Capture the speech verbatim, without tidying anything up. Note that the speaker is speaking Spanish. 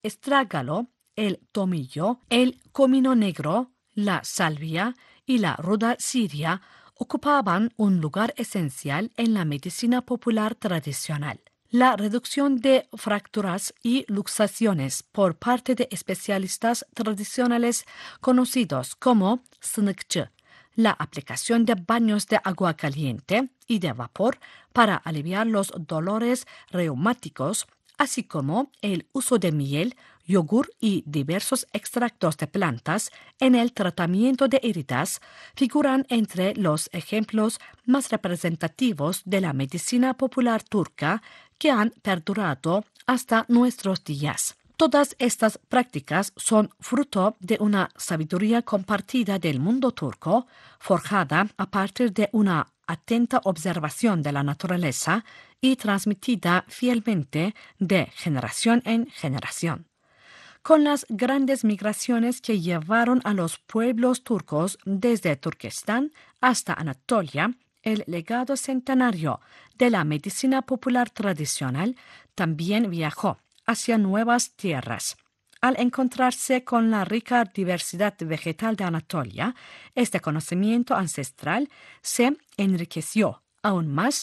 estrágalo, el tomillo, el comino negro, la salvia y la ruda siria ocupaban un lugar esencial en la medicina popular tradicional. La reducción de fracturas y luxaciones por parte de especialistas tradicionales conocidos como sınıkçı, la aplicación de baños de agua caliente y de vapor para aliviar los dolores reumáticos, así como el uso de miel, yogur y diversos extractos de plantas en el tratamiento de heridas, figuran entre los ejemplos más representativos de la medicina popular turca que han perdurado hasta nuestros días. Todas estas prácticas son fruto de una sabiduría compartida del mundo turco, forjada a partir de una atenta observación de la naturaleza y transmitida fielmente de generación en generación. Con las grandes migraciones que llevaron a los pueblos turcos desde Turquestán hasta Anatolia, el legado centenario de la medicina popular tradicional también viajó hacia nuevas tierras. Al encontrarse con la rica diversidad vegetal de Anatolia, este conocimiento ancestral se enriqueció aún más